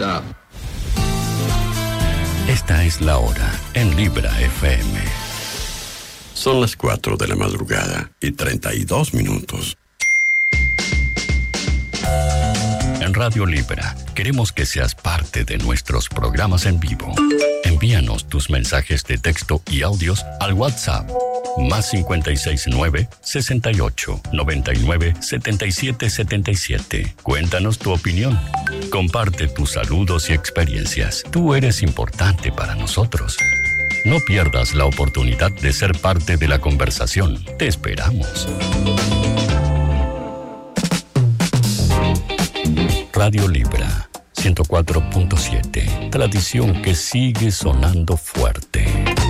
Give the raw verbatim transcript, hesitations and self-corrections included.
up. Esta es la hora en Libra F M. Son las cuatro de la madrugada y treinta y dos minutos. En Radio Libra queremos que seas parte de nuestros programas en vivo. Envíanos tus mensajes de texto y audios al WhatsApp más cincuenta y seis nueve, sesenta y ocho, noventa y nueve, setenta y siete setenta y siete. Cuéntanos tu opinión. Comparte tus saludos y experiencias. Tú eres importante para nosotros. No pierdas la oportunidad de ser parte de la conversación. Te esperamos. Radio Libra ciento cuatro punto siete. Tradición que sigue sonando fuerte.